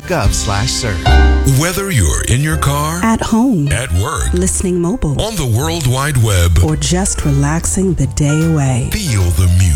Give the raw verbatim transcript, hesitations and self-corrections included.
gov slash serve. Whether you're in your car, at home, at work, listening mobile, on the World Wide Web, or just relaxing the day away, feel the music.